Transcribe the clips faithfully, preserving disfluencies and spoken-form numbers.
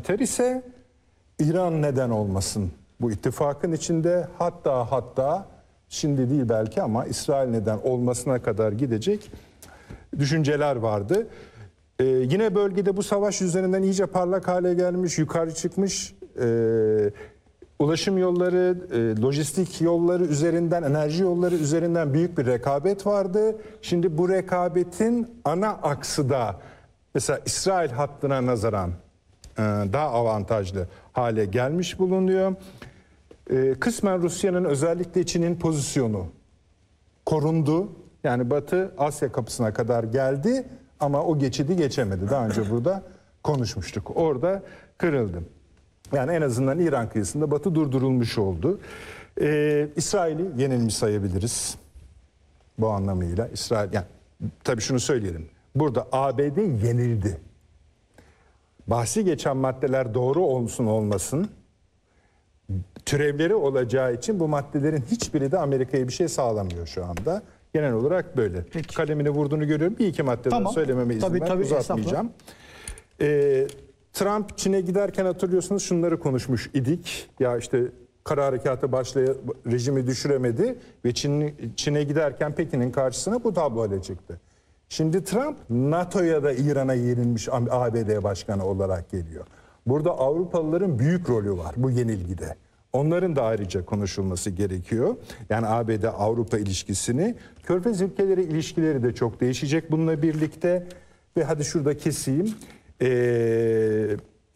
biter ise İran neden olmasın bu ittifakın içinde, hatta hatta şimdi değil belki ama İsrail neden olmasına kadar gidecek düşünceler vardı. Ee, yine bölgede bu savaş üzerinden iyice parlak hale gelmiş, yukarı çıkmış. Ee, ulaşım yolları, e, lojistik yolları üzerinden, enerji yolları üzerinden büyük bir rekabet vardı. Şimdi bu rekabetin ana aksı da mesela İsrail hattına nazaran e, daha avantajlı hale gelmiş bulunuyor. E, kısmen Rusya'nın, özellikle Çin'in pozisyonu korundu. Yani Batı Asya kapısına kadar geldi ama o geçidi geçemedi. Daha önce burada konuşmuştuk. Orada kırıldı. Yani en azından İran kıyısında Batı durdurulmuş oldu. Ee, İsrail'i yenilmiş sayabiliriz bu anlamıyla. İsrail, yani tabii şunu söyleyelim. Burada A B D yenildi. Bahsi geçen maddeler doğru olsun olmasın, türevleri olacağı için bu maddelerin hiçbiri de Amerika'ya bir şey sağlamıyor şu anda. Genel olarak böyle. Peki. Kalemini vurduğunu görüyorum. Bir iki madde tamam. daha söylememe izin tabii, ver. tabii, uzatmayacağım. Ee, Trump Çin'e giderken hatırlıyorsunuz şunları konuşmuş idik. Ya işte kara harekatı başlaya rejimi düşüremedi ve Çin Çin'e giderken Pekin'in karşısına bu tabloyla çıktı. Şimdi Trump NATO'ya da İran'a yenilmiş A B D başkanı olarak geliyor. Burada Avrupalıların büyük rolü var bu yenilgide. Onların da ayrıca konuşulması gerekiyor. Yani A B D-Avrupa ilişkisini, Körfez ülkeleri ilişkileri de çok değişecek bununla birlikte. Ve hadi şurada keseyim. Ee,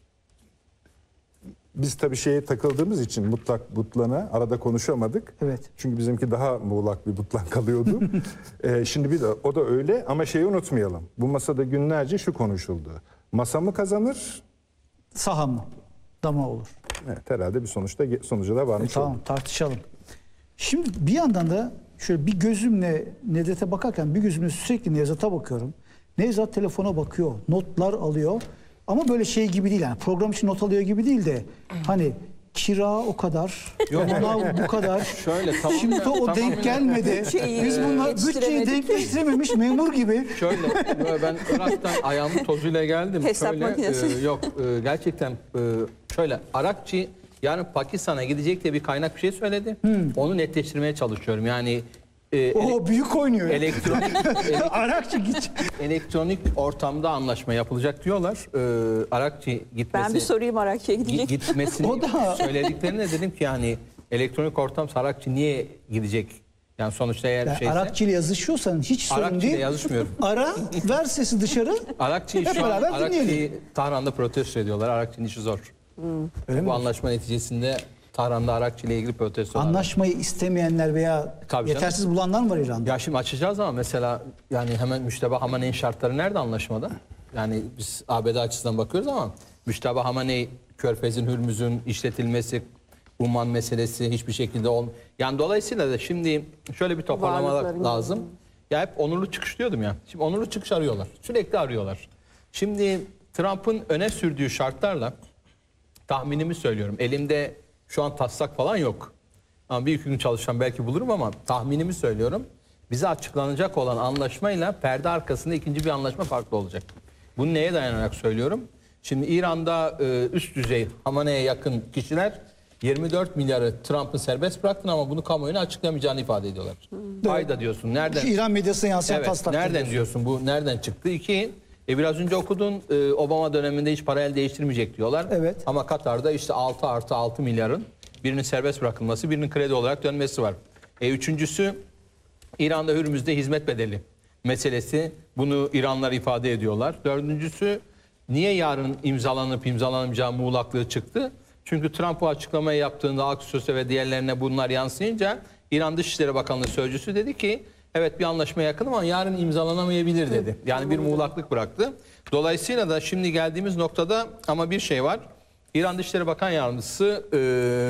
biz tabii şeye takıldığımız için mutlak butlana arada konuşamadık. Evet. Çünkü bizimki daha muğlak bir butlan kalıyordu. ee, şimdi bir de o da öyle ama şeyi unutmayalım. Bu masada günlerce şu konuşuldu. Masa mı kazanır? Saha mı? Dama olur. Evet, herhalde bir sonuçta sonuca da varmış e, tamam olduk. Tartışalım. Şimdi bir yandan da şöyle bir gözümle Nevzat'a bakarken bir gözümle sürekli Nevzat'a bakıyorum. Nevzat telefona bakıyor, notlar alıyor. Ama böyle şey gibi değil, yani program için not alıyor gibi değil de hani kira o kadar, manav bu kadar. Şöyle tamam. Şimdi o tamam, denk gelmedi. Bütçeyi Biz bunlar bütçeyi denkleştirememiş memur gibi. Şöyle ben Irak'tan ayağımın tozuyla geldim. Hesap şöyle, makinesi. e, yok e, gerçekten e, şöyle Arakçı yarın Pakistan'a gidecek diye bir kaynak bir şey söyledi. Hmm. Onu netleştirmeye çalışıyorum. Yani e, O büyük oynuyor. Elektronik ele, Arakçı git. elektronik ortamda anlaşma yapılacak diyorlar. E, Arakçı gitmesi. Ben bir sorayım Arakçı'ya gidecek. Gitmesini O da- söylediklerine dedim ki yani elektronik ortam Arakçı niye gidecek? Yani sonuçta eğer Yani şeyse. Arakçı ile yazışıyorsan hiç sorun Arakçı değil. ile yazışmıyorum. Ara, ver sesi dışarı. Arakçı'yı Hep şu an beraber dinleyelim. Arakçı'yı Tahran'da protesto ediyorlar. Arakçı'nın işi zor. Öyle Bu mi? anlaşma neticesinde Tahran'da Arakçı ile ilgili protestolar var. Anlaşmayı istemeyenler veya Tabii yetersiz bulanlar mı var İran'da? Ya şimdi açacağız ama mesela yani hemen Müşteba Hamaney'in şartları nerede anlaşmada? Yani biz A B D açısından bakıyoruz ama Müşteba Hamaney, Körfez'in, Hürmüz'ün işletilmesi, Umman meselesi hiçbir şekilde ol. Yani dolayısıyla da şimdi şöyle bir toparlama Varlıkların lazım. Ya hep onurlu çıkış diyordum ya. Şimdi onurlu çıkış arıyorlar. Sürekli arıyorlar. Şimdi Trump'ın öne sürdüğü şartlarla tahminimi söylüyorum. Elimde şu an taslak falan yok. Ama bir iki gün çalışsam belki bulurum ama tahminimi söylüyorum. Bize açıklanacak olan anlaşmayla perde arkasında ikinci bir anlaşma farklı olacak. Bunu neye dayanarak söylüyorum? Şimdi İran'da e, üst düzey Hamaney'e yakın kişiler yirmi dört milyarı Trump'ın serbest bıraktın ama bunu kamuoyuna açıklamayacağını ifade ediyorlar. Hayda diyorsun. Nereden? Şu İran medyasına yansıyan Evet, taslak. nereden diyorsun bu? Nereden çıktı? İki, e biraz önce okudun e, Obama döneminde hiç paralel değiştirmeyecek diyorlar. Evet. Ama Katar'da işte altı artı altı milyarın birinin serbest bırakılması, birinin kredi olarak dönmesi var. E, üçüncüsü İran'da Hürmüz'de hizmet bedeli meselesi. Bunu İranlılar ifade ediyorlar. Dördüncüsü niye yarın imzalanıp imzalanamayacağı muğlaklığı çıktı? Çünkü Trump bu açıklamayı yaptığında Aksos'a ve diğerlerine bunlar yansıyınca İran Dışişleri Bakanlığı sözcüsü dedi ki evet bir anlaşmaya yakın ama yarın imzalanamayabilir dedi. Yani bir muğlaklık bıraktı. Dolayısıyla da şimdi geldiğimiz noktada ama bir şey var. İran Dışişleri Bakan Yardımcısı e,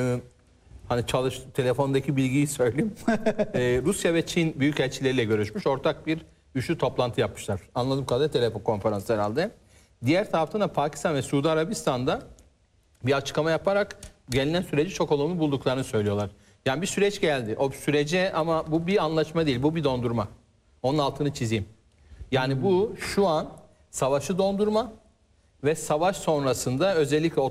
hani çalış telefondaki bilgiyi söyleyeyim. e, Rusya ve Çin büyükelçileriyle görüşmüş. Ortak bir üçlü toplantı yapmışlar. Anladığım kadarıyla telefon konferansı herhalde. Diğer taraftan da Pakistan ve Suudi Arabistan'da bir açıklama yaparak gelinen süreci çok olumlu bulduklarını söylüyorlar. Yani bir süreç geldi. O sürece ama bu bir anlaşma değil. Bu bir dondurma. Onun altını çizeyim. Yani bu şu an savaşı dondurma ve savaş sonrasında özellikle